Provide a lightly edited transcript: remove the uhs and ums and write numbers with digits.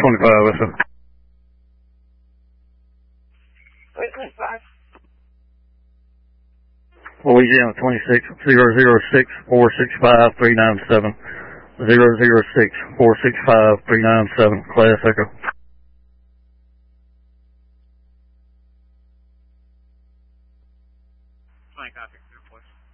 25, Echo. 325. Louisiana 26, 006 465 397. 006 465 397, Class Echo. Fine, copy. Air Force.